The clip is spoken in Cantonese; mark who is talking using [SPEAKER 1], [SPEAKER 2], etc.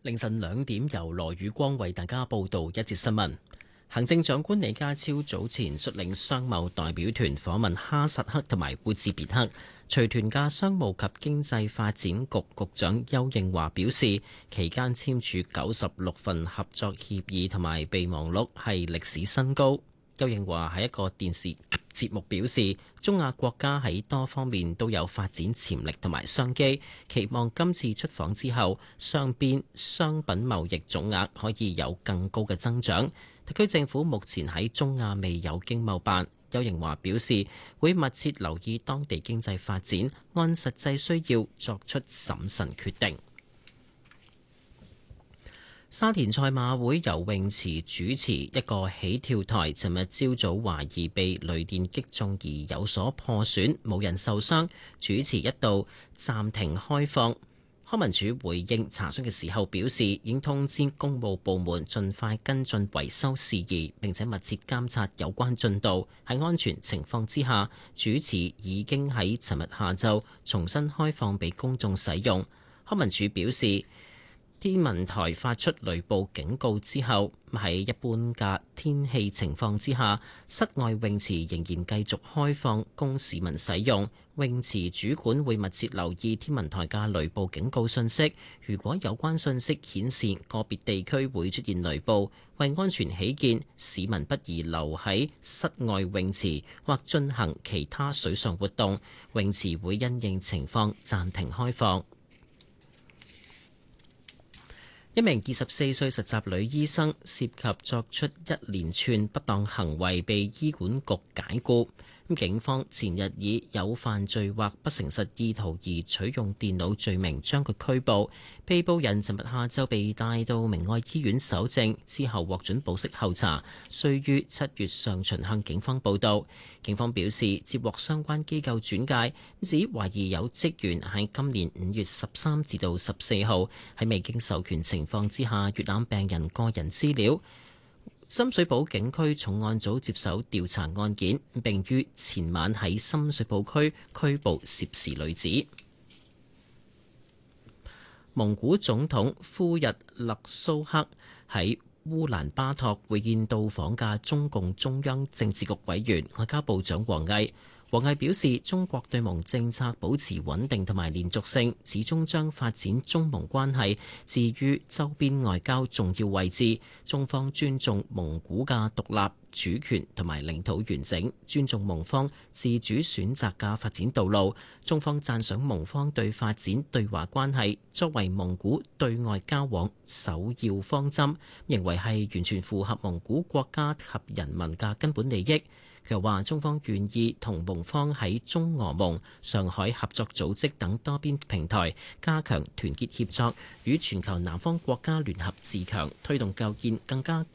[SPEAKER 1] 凌晨2點，由羅宇光為大家報道一節新聞。行政長官李家超早前率領商貿代表團訪問哈薩克同埋烏茲別克。隨團嘅商務及經濟發展局局長邱應華表示，期間簽署96份合作協議同埋備忘錄係歷史新高。邱應華喺一個電視節目表示，中亞國家喺多方面都有發展潛力同埋商機，期望今次出訪之後，雙邊商品貿易總額可以有更高嘅增長。特區政府目前喺中亞未有經貿辦。邱應華表示，會密切留意當地經濟發展，按實際需要作出審慎決定。沙田賽馬會游泳池主持一個起跳台，尋日朝早懷疑被雷電擊中而有所破損，冇人受傷，主持一度暫停開放。康文署回應查詢嘅時候表示，已經通知公務部門盡快跟進維修事宜，並且密切監察有關進度。喺安全情況之下，主池已經喺尋日下晝重新開放俾公眾使用。康文署表示，天文台發出雷暴警告之後，喺一般嘅天氣情況之下，室外泳池仍然繼續開放供市民使用。泳池主管會密切留意天文台嘅雷暴警告信息，如果有關信息顯示個別地區會出現雷暴，為安全起見，市民不宜留喺室外泳池或進行其他水上活動。泳池會因應情況暫停開放。一名24歲實習女醫生涉及作出一連串不當行為，被醫管局解僱。警方前日以有犯罪或不誠實意圖而取用電腦罪名將佢拘捕。被捕人尋日下晝被帶到明愛醫院搜證，之後獲准保釋候查，須於7月上旬向警方報到。警方表示，接獲相關機構轉介，指懷疑有職員喺今年5月13至到14號喺未經授權情況之下閲覽病人個人資料。深水埗警區重案組接手調查案件，並於前晚喺深水埗區拘捕涉事女子。蒙古總統呼日勒蘇克喺烏蘭巴托會見到訪嘅中共中央政治局委員外交部長王毅。王毅表示，中國對蒙政策保持穩定同埋連續性，始終將發展中蒙關係置於周邊外交重要位置。中方尊重蒙古嘅獨立主權同埋領土完整，尊重蒙方自主選擇嘅發展道路。中方讚賞蒙方對發展對華關係作為蒙古對外交往首要方針，認為係完全符合蒙古國家及人民嘅根本利益。佢又話：中方願意同蒙方喺中俄蒙、上海合作組織等多邊平台加強團結協作，與全球南方國家聯合自強，推動構建更加